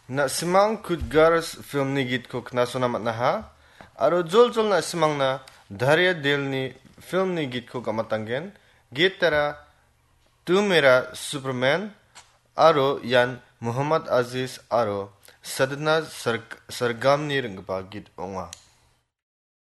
Na simang kudgars film ni git ko knasona matnaha. Aro jol na simang na Dharya Del ni film ni git ko kamatangen. Git tera Tu Mera Superman. Aro yan Muhammad Aziz aro Sadna Sargam ni ringpa git onga.